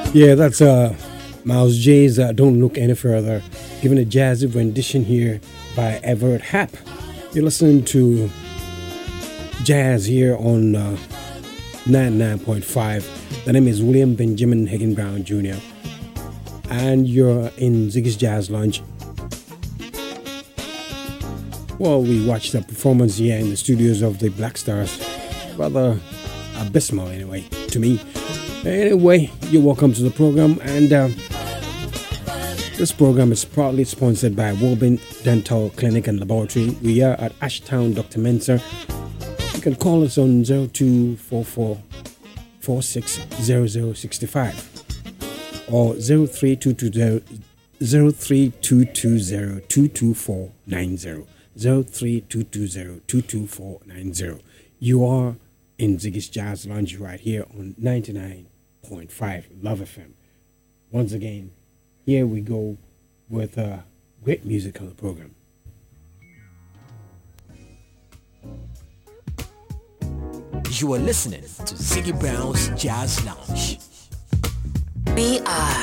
Yeah, that's Miles J's Don't Look Any Further, giving a jazzy rendition here by Everett Happ. You're listening to jazz here on 99.5. The name is William Benjamin Hagen Brown Jr. And you're in Ziggy's Jazz Lounge. Well, we watched the performance here in the studios of the Black Stars. Rather abysmal, anyway, to me. Anyway, you're welcome to the program, and this program is proudly sponsored by Woburn Dental Clinic and Laboratory. We are at Ashtown, Dr. Mensah. You can call us on 0244 460065 or 03220 03220 22490. You are in Ziggy's Jazz Lounge right here on 99.5 Love FM. Once again, here we go with great music on the program. You are listening to Ziggy Brown's Jazz Lounge. We are